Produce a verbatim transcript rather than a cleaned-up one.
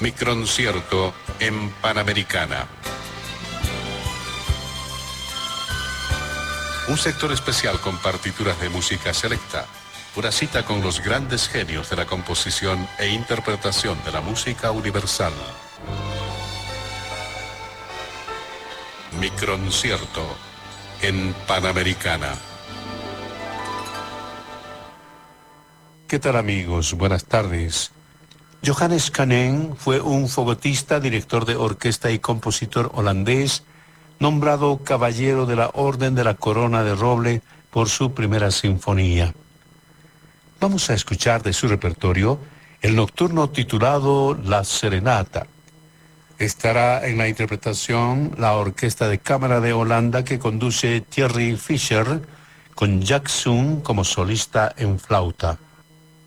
Microncierto en Panamericana. Un sector especial con partituras de música selecta. Una cita con los grandes genios de la composición e interpretación de la música universal. Microncierto en Panamericana. ¿Qué tal, amigos? Buenas tardes. Johannes Kanen fue un fogotista, director de orquesta y compositor holandés, nombrado Caballero de la Orden de la Corona de Roble por su primera sinfonía. Vamos a escuchar de su repertorio el nocturno titulado La Serenata. Estará en la interpretación la Orquesta de Cámara de Holanda que conduce Thierry Fischer, con Jack Soon como solista en flauta.